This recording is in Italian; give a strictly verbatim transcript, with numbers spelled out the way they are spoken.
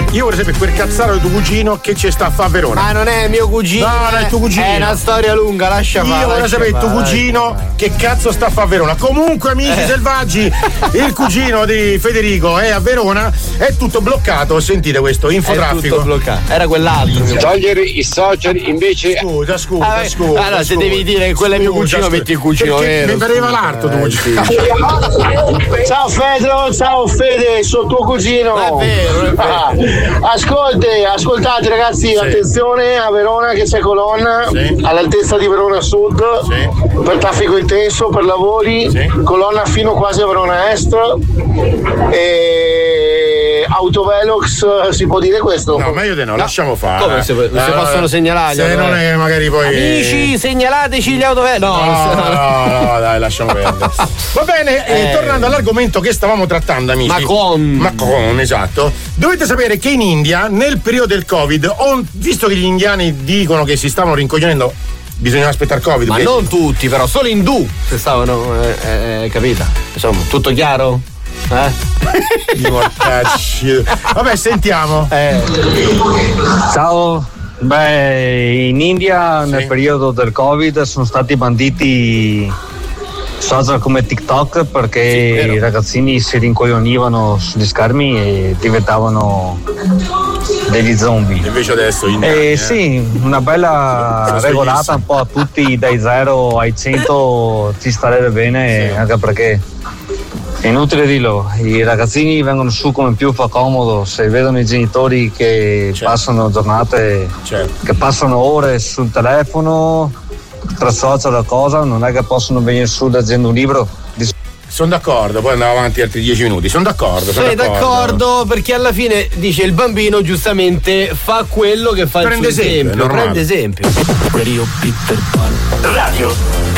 io vorrei sapere quel cazzaro di tuo cugino che ci sta a fa a Verona. Ma non è mio cugino. No, non è tuo cugino. È una storia lunga, lascia fare. Io vorrei sapere tuo cugino che cazzo sta a fa a Verona. Comunque, amici eh. selvaggi, il cugino di Federico è a Verona, è tutto bloccato. Sentite questo infotraffico. È tutto bloccato. Era quell'altro. Togliere i social invece. Scusa, scusa, ah, scusa. Allora, scusa, se devi dire che quello è mio cugino, scusa, metti il cugino vero. Mi pareva l'arto tuo cugino. Ciao Fedro, ciao Fede, sono tuo cugino. È vero, è vero. Ah, ascolti, ascoltate ragazzi, sì. Attenzione a Verona che c'è colonna sì. all'altezza di Verona Sud sì. per traffico intenso, per lavori, sì. colonna fino quasi a Verona Est e autovelox, si può dire questo? No, meglio di no, no. lasciamo fare. Come se, se eh, possono segnalare? Se non è magari poi. Amici, segnalateci gli autovelox. No, no, no, no, dai, lasciamo perdere. Va bene, eh. Eh, tornando all'argomento che stavamo trattando, amici. Macron. Macron, esatto. Dovete sapere che in India, nel periodo del Covid, ho visto che gli indiani dicono che si stavano rincoglionendo, bisogna aspettare Covid. Ma perché... non tutti, però, solo indù se stavano, eh, eh, capita? Insomma, tutto chiaro? Eh? Vabbè, sentiamo. Eh. Ciao. Beh, in India sì. nel periodo del Covid sono stati banditi social come TikTok perché sì, i ragazzini si rincoglionivano sugli schermi e diventavano degli zombie. Invece adesso in eh, eh. Sì, una bella regolata un po' a tutti dai zero ai cento ci starebbe bene sì. anche perché è inutile dirlo, i ragazzini vengono su come più fa comodo, se vedono i genitori che certo. passano giornate, certo. che passano ore sul telefono, tra social o cosa, non è che possono venire su leggendo un libro. Sono d'accordo, poi andiamo avanti altri dieci minuti, sono d'accordo. Sei d'accordo. d'accordo perché alla fine dice il bambino giustamente fa quello che fa prende il suo esempio, esempio prende esempio. Radio Peter Pan. Radio